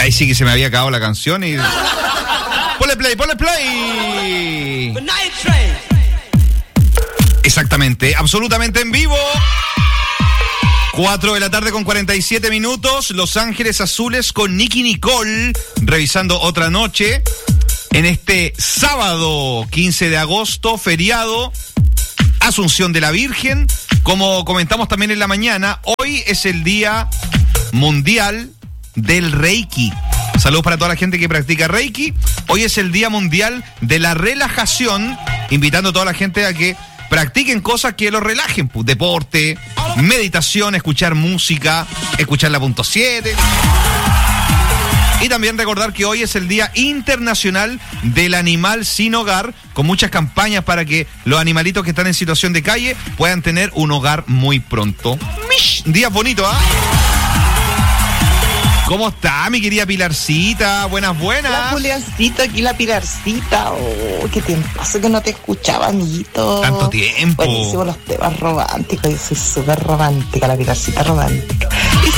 ahí sí que se me había acabado la canción y... ¡Ponle play, ponle play! Exactamente, absolutamente en vivo. 4 de la tarde con 47 minutos. Los Ángeles Azules con Nicki Nicole. Revisando otra noche. En este sábado 15 de agosto, feriado. Asunción de la Virgen. Como comentamos también en la mañana, hoy es el Día Mundial del Reiki. Saludos para toda la gente que practica Reiki. Hoy es el Día Mundial de la Relajación. Invitando a toda la gente a que practiquen cosas que los relajen. Deporte, meditación, escuchar música, escuchar la punto 7. Y también recordar que hoy es el Día Internacional del Animal Sin Hogar, con muchas campañas para que los animalitos que están en situación de calle puedan tener un hogar muy pronto. Día bonito, ¿ah? ¿Cómo está, mi querida Pilarcita? Buenas, buenas. La Juliancita, aquí la Pilarcita. Oh, qué tiempazo que no te escuchaba, amiguito. Tanto tiempo. Buenísimo los temas románticos. Yo soy súper romántica, la Pilarcita romántica.